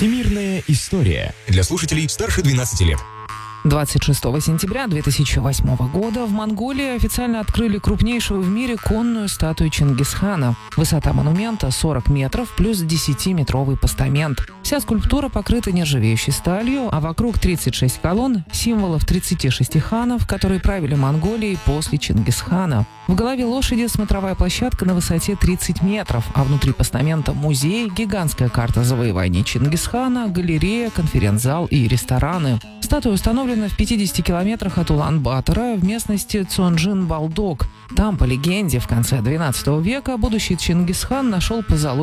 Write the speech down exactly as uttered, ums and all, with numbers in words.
Всемирная история для слушателей старше двенадцати лет. двадцать шестого сентября две тысячи восьмого года в Монголии официально открыли крупнейшую в мире конную статую Чингисхана. Высота монумента сорок метров плюс десятиметровый постамент. Вся скульптура покрыта нержавеющей сталью, а вокруг тридцать шесть колонн, символов тридцати шести ханов, которые правили Монголией после Чингисхана. В голове лошади смотровая площадка на высоте тридцать метров, а внутри постамента музей, гигантская карта завоеваний Чингисхана, галерея, конференц-зал и рестораны. Статуя установлена в пятидесяти километрах от Улан-Батора в местности Цонжин-Балдог. Там, по легенде, в конце двенадцатого века будущий Чингисхан нашел позолоченный